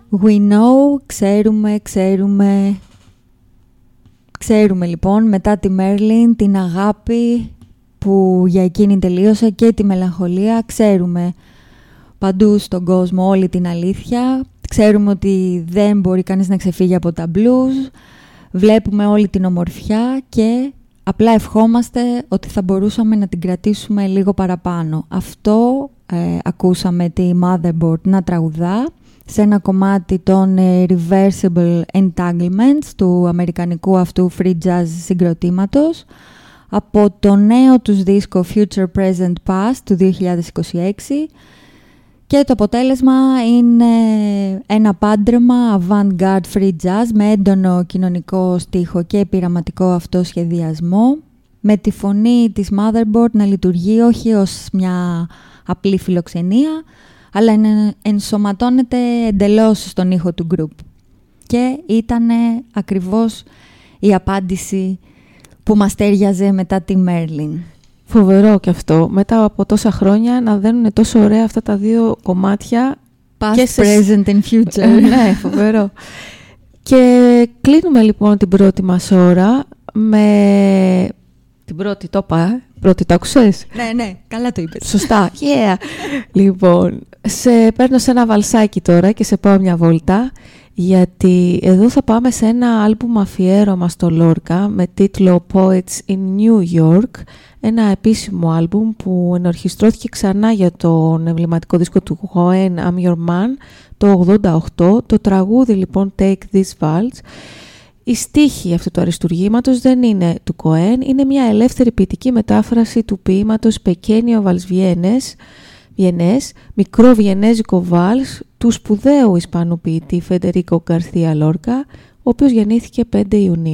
We know, ξέρουμε λοιπόν μετά τη Μέρλιν την αγάπη που για εκείνη τελείωσε και τη μελαγχολία. Ξέρουμε παντού στον κόσμο όλη την αλήθεια. Ξέρουμε ότι δεν μπορεί κανείς να ξεφύγει από τα blues. Βλέπουμε όλη την ομορφιά και απλά ευχόμαστε ότι θα μπορούσαμε να την κρατήσουμε λίγο παραπάνω. Αυτό ακούσαμε τη Motherboard να τραγουδά σε ένα κομμάτι των Reversible Entanglements του αμερικανικού αυτού free jazz συγκροτήματος από το νέο τους δίσκο Future Present Past του 2026, και το αποτέλεσμα είναι ένα πάντρεμα avant-garde free jazz με έντονο κοινωνικό στίχο και πειραματικό αυτοσχεδιασμό, με τη φωνή της Motherboard να λειτουργεί όχι ως μια απλή φιλοξενία, αλλά ενσωματώνεται εντελώς στον ήχο του group. Και ήταν ακριβώς η απάντηση που μας τέριαζε μετά τη Merlin. Φοβερό και αυτό. Μετά από τόσα χρόνια να δένουν τόσο ωραία αυτά τα δύο κομμάτια. Past, present and future. Ναι, φοβερό. Και κλείνουμε λοιπόν την πρώτη μας ώρα με... Την πρώτη το είπα, πρώτη το άκουσες? Ναι, καλά το είπες. Σωστά, yeah. Λοιπόν, σε παίρνω σε ένα βαλσάκι τώρα και σε πάω μια βόλτα, γιατί εδώ θα πάμε σε ένα άλμπουμ αφιέρωμα στο Λόρκα με τίτλο Poets in New York, ένα επίσημο άλμπουμ που ενορχιστρώθηκε ξανά για τον εμβληματικό δίσκο του Cohen I'm Your Man το 1988. Το τραγούδι λοιπόν Take This Waltz. Η στίχη αυτού του αριστουργήματος δεν είναι του Cohen, είναι μια ελεύθερη ποιητική μετάφραση του ποίηματος Pequeño Vals Vienés, μικρό βιενέζικο βάλς του σπουδαίου Ισπανού ποιητή Φεντερίκο Γκαρθία Λόρκα, ο οποίος γεννήθηκε 5 Ιουνίου.